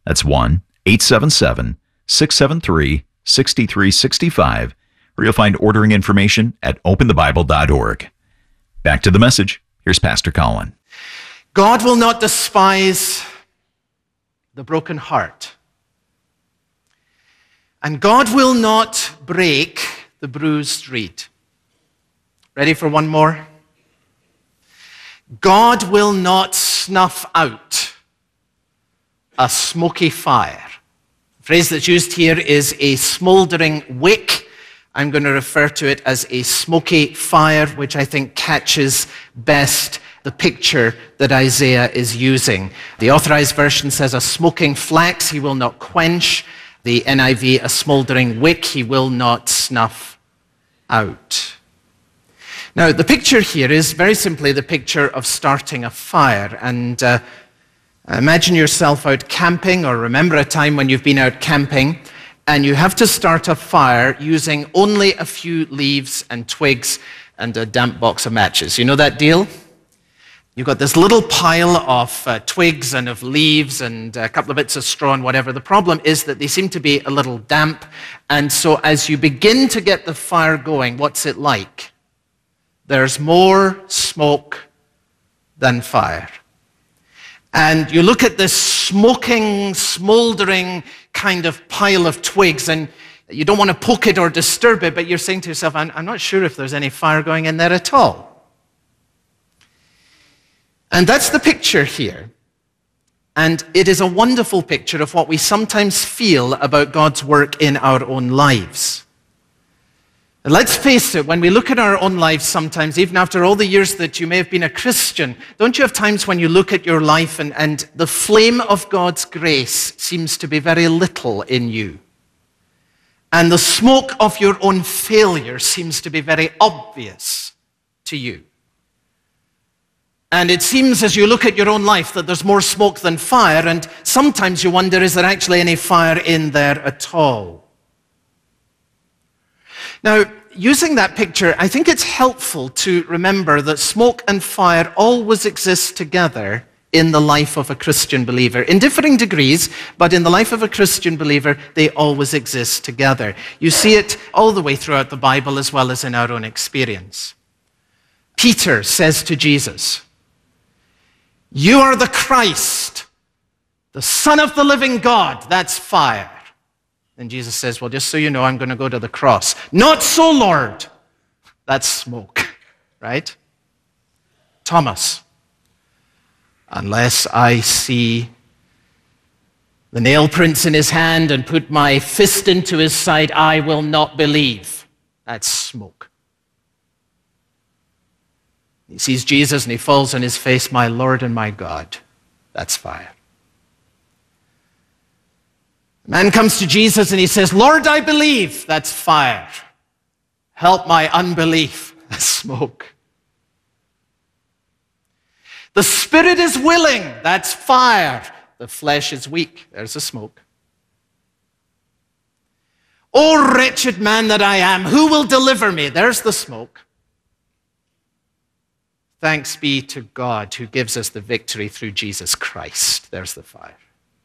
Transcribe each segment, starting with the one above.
That's 1-877-673-6365, or you'll find ordering information at openthebible.org. Back to the message. Here's Pastor Colin. God will not despise the broken heart. And God will not break the bruised reed. Ready for one more? God will not snuff out a smoky fire. The phrase that's used here is a smoldering wick. I'm going to refer to it as a smoky fire, which I think catches best the picture that Isaiah is using. The Authorized Version says, a smoking flax he will not quench. The NIV, a smoldering wick he will not snuff out. Now, the picture here is very simply the picture of starting a fire. And imagine yourself out camping, or remember a time when you've been out camping, and you have to start a fire using only a few leaves and twigs and a damp box of matches. You know that deal? You've got this little pile of twigs and of leaves and a couple of bits of straw and whatever. The problem is that they seem to be a little damp. And so as you begin to get the fire going, what's it like? There's more smoke than fire. And you look at this smoking, smoldering kind of pile of twigs, and you don't want to poke it or disturb it, but you're saying to yourself, I'm not sure if there's any fire going in there at all. And that's the picture here. And it is a wonderful picture of what we sometimes feel about God's work in our own lives. And let's face it, when we look at our own lives sometimes, even after all the years that you may have been a Christian, don't you have times when you look at your life and the flame of God's grace seems to be very little in you? And the smoke of your own failure seems to be very obvious to you. And it seems as you look at your own life that there's more smoke than fire, and sometimes you wonder, is there actually any fire in there at all? Now, using that picture, I think it's helpful to remember that smoke and fire always exist together in the life of a Christian believer. In differing degrees, but in the life of a Christian believer, they always exist together. You see it all the way throughout the Bible as well as in our own experience. Peter says to Jesus, "You are the Christ, the Son of the living God." That's fire. And Jesus says, well, just so you know, I'm going to go to the cross. "Not so, Lord." That's smoke, right? Thomas, "Unless I see the nail prints in his hand and put my fist into his side, I will not believe." That's smoke. He sees Jesus and he falls on his face, "My Lord and my God." That's fire. A man comes to Jesus and he says, "Lord, I believe." That's fire. "Help my unbelief." That's smoke. "The spirit is willing." That's fire. "The flesh is weak." There's the smoke. "Oh, wretched man that I am, who will deliver me?" There's the smoke. "Thanks be to God who gives us the victory through Jesus Christ." There's the fire.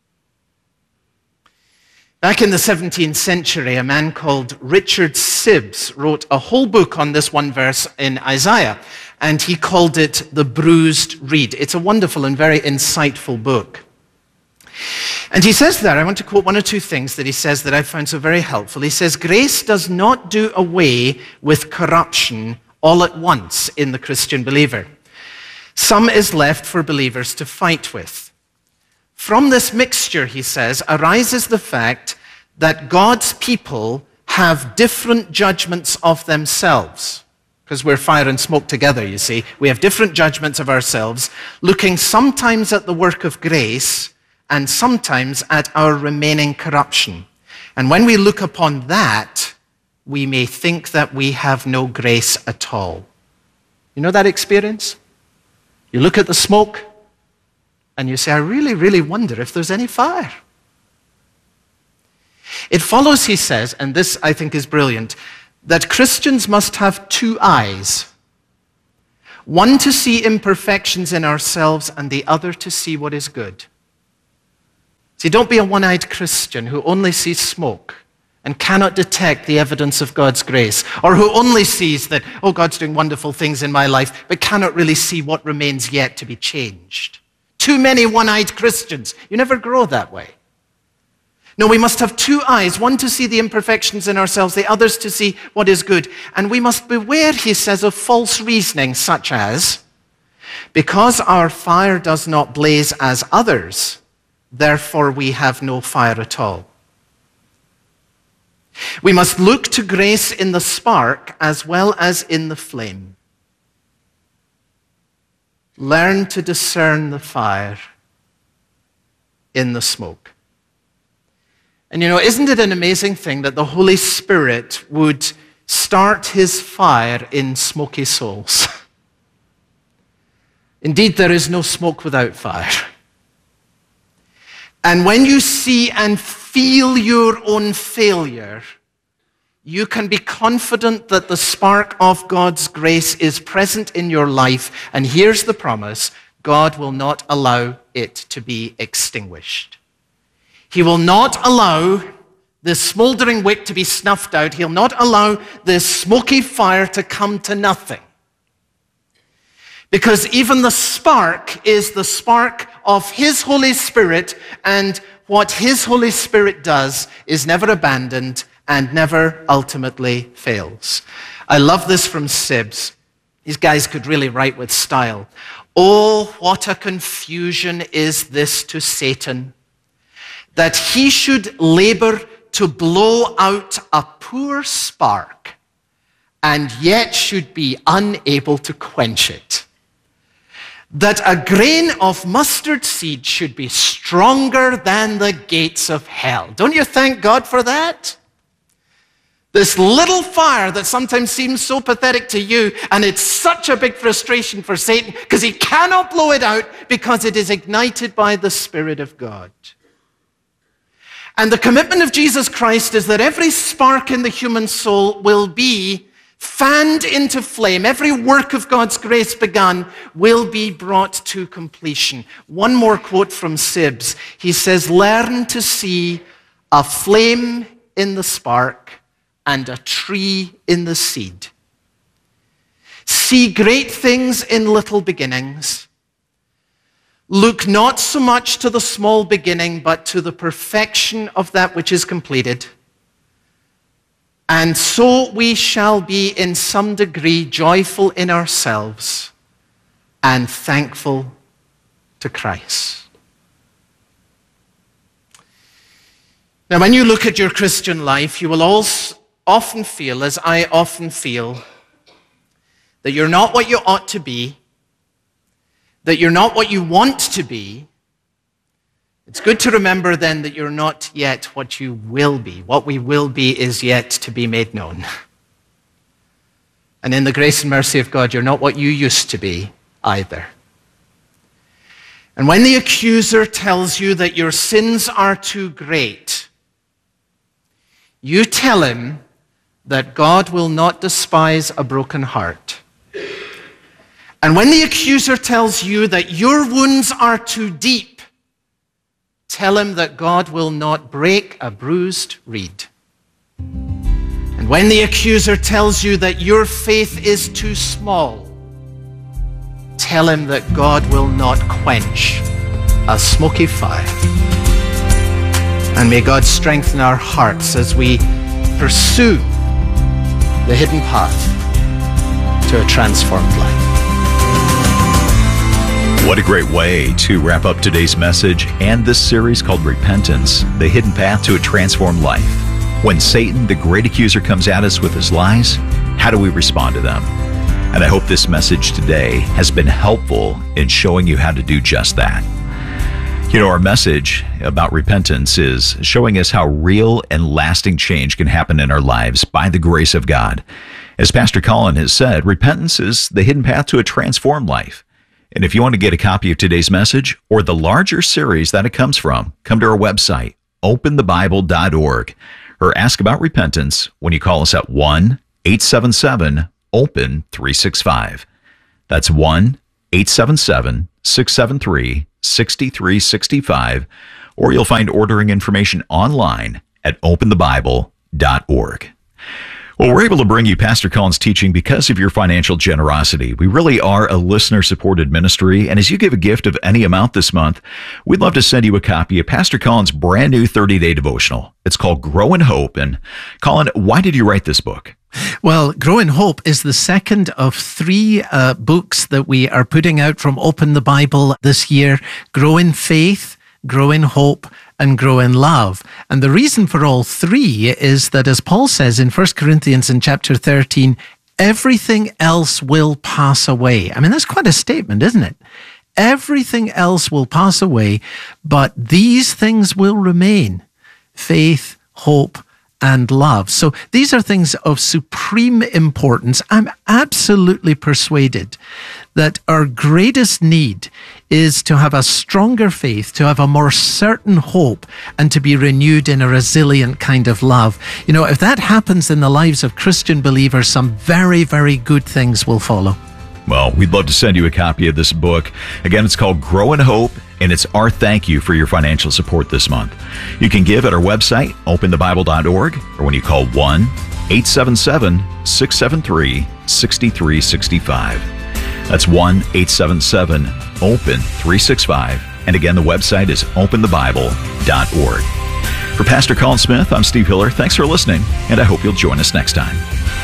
Back in the 17th century, a man called Richard Sibbes wrote a whole book on this one verse in Isaiah, and he called it The Bruised Reed. It's a wonderful and very insightful book. And he says there, I want to quote one or two things that he says that I found so very helpful. He says, "Grace does not do away with corruption all at once in the Christian believer. Some is left for believers to fight with. From this mixture," he says, "arises the fact that God's people have different judgments of themselves." Because we're fire and smoke together, you see. We have different judgments of ourselves, looking sometimes at the work of grace and sometimes at our remaining corruption. And when we look upon that, we may think that we have no grace at all. You know that experience? You look at the smoke, and you say, "I really, really wonder if there's any fire." It follows, he says, and this I think is brilliant, that Christians must have two eyes. One to see imperfections in ourselves and the other to see what is good. See, don't be a one-eyed Christian who only sees smoke and cannot detect the evidence of God's grace, or who only sees that, oh, God's doing wonderful things in my life, but cannot really see what remains yet to be changed. Too many one-eyed Christians. You never grow that way. No, we must have two eyes, one to see the imperfections in ourselves, the others to see what is good. And we must beware, he says, of false reasoning, such as, because our fire does not blaze as others, therefore we have no fire at all. We must look to grace in the spark as well as in the flame. Learn to discern the fire in the smoke. And you know, isn't it an amazing thing that the Holy Spirit would start his fire in smoky souls? Indeed, there is no smoke without fire. And when you see and feel your own failure, you can be confident that the spark of God's grace is present in your life. And here's the promise: God will not allow it to be extinguished. He will not allow this smoldering wick to be snuffed out. He'll not allow this smoky fire to come to nothing. Because even the spark is the spark of his Holy Spirit, and what his Holy Spirit does is never abandoned and never ultimately fails. I love this from Sibbes. These guys could really write with style. Oh, what a confusion is this to Satan, that he should labor to blow out a poor spark and yet should be unable to quench it. That a grain of mustard seed should be stronger than the gates of hell. Don't you thank God for that? This little fire that sometimes seems so pathetic to you, and it's such a big frustration for Satan because he cannot blow it out because it is ignited by the Spirit of God. And the commitment of Jesus Christ is that every spark in the human soul will be fanned into flame. Every work of God's grace begun will be brought to completion. One more quote from Sibbes. He says, learn to see a flame in the spark and a tree in the seed. See great things in little beginnings. Look not so much to the small beginning, but to the perfection of that which is completed. And so we shall be in some degree joyful in ourselves and thankful to Christ. Now, when you look at your Christian life, you will also often feel, as I often feel, that you're not what you ought to be, that you're not what you want to be. It's good to remember then that you're not yet what you will be. What we will be is yet to be made known. And in the grace and mercy of God, you're not what you used to be either. And when the accuser tells you that your sins are too great, you tell him that God will not despise a broken heart. And when the accuser tells you that your wounds are too deep, tell him that God will not break a bruised reed. And when the accuser tells you that your faith is too small, tell him that God will not quench a smoky fire. And may God strengthen our hearts as we pursue the hidden path to a transformed life. What a great way to wrap up today's message and this series called Repentance, the Hidden Path to a Transformed Life. When Satan, the great accuser, comes at us with his lies, how do we respond to them? And I hope this message today has been helpful in showing you how to do just that. You know, our message about repentance is showing us how real and lasting change can happen in our lives by the grace of God. As Pastor Colin has said, repentance is the hidden path to a transformed life. And if you want to get a copy of today's message or the larger series that it comes from, come to our website, openthebible.org, or ask about repentance when you call us at 1-877-OPEN-365. That's 1-877-673-6365, or you'll find ordering information online at openthebible.org. Well, we're able to bring you Pastor Colin's teaching because of your financial generosity. We really are a listener-supported ministry, and as you give a gift of any amount this month, we'd love to send you a copy of Pastor Colin's brand new 30-day devotional. It's called Grow in Hope. And Colin, why did you write this book? Well, Grow in Hope is the second of three books that we are putting out from Open the Bible this year. Grow in Faith, Grow in Hope, and Grow in Love. And the reason for all three is that, as Paul says in 1 Corinthians in chapter 13, everything else will pass away. I mean, that's quite a statement, isn't it? Everything else will pass away, but these things will remain: faith, hope, and love. So these are things of supreme importance. I'm absolutely persuaded that our greatest need is to have a stronger faith, to have a more certain hope, and to be renewed in a resilient kind of love. You know, if that happens in the lives of Christian believers, some very, very good things will follow. Well, we'd love to send you a copy of this book. Again, it's called Grow in Hope, and it's our thank you for your financial support this month. You can give at our website, openthebible.org, or when you call 1-877-673-6365. That's 1-877-OPEN-365. And again, the website is openthebible.org. For Pastor Colin Smith, I'm Steve Hiller. Thanks for listening, and I hope you'll join us next time.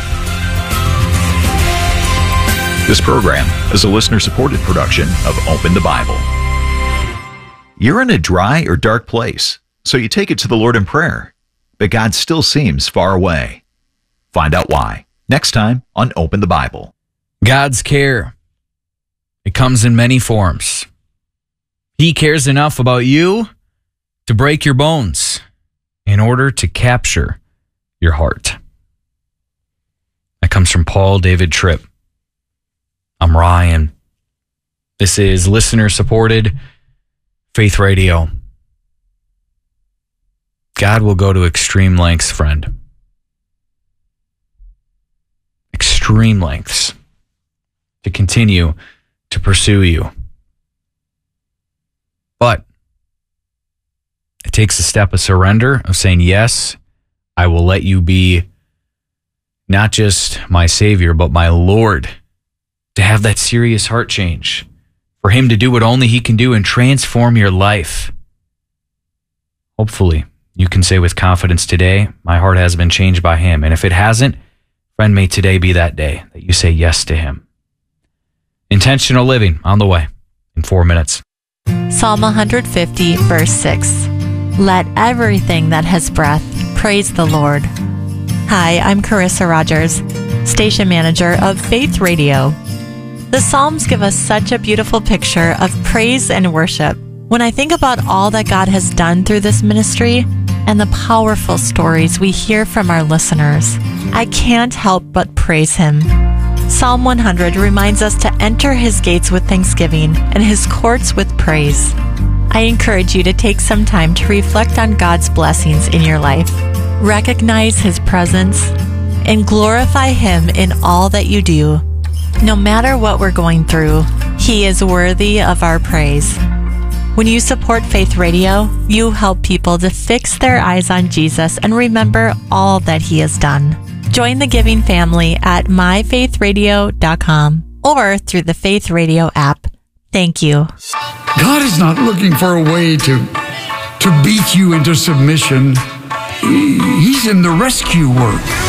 This program is a listener-supported production of Open the Bible. You're in a dry or dark place, so you take it to the Lord in prayer, but God still seems far away. Find out why next time on Open the Bible. God's care. It comes in many forms. He cares enough about you to break your bones in order to capture your heart. That comes from Paul David Tripp. I'm Ryan. This is listener-supported Faith Radio. God will go to extreme lengths, friend. Extreme lengths to continue to pursue you. But it takes a step of surrender, of saying, yes, I will let you be not just my Savior, but my Lord. To have that serious heart change, for Him to do what only He can do and transform your life. Hopefully, you can say with confidence today, my heart has been changed by Him. And if it hasn't, friend, may today be that day that you say yes to Him. Intentional living on the way in 4 minutes. Psalm 150, verse 6. Let everything that has breath praise the Lord. Hi, I'm Carissa Rogers, station manager of Faith Radio. The Psalms give us such a beautiful picture of praise and worship. When I think about all that God has done through this ministry and the powerful stories we hear from our listeners, I can't help but praise Him. Psalm 100 reminds us to enter His gates with thanksgiving and His courts with praise. I encourage you to take some time to reflect on God's blessings in your life, recognize His presence, and glorify Him in all that you do. No matter what we're going through, He is worthy of our praise. When you support Faith Radio, you help people to fix their eyes on Jesus and remember all that He has done. Join the giving family at myfaithradio.com or through the Faith Radio app. Thank you. God is not looking for a way to beat you into submission. He's in the rescue work.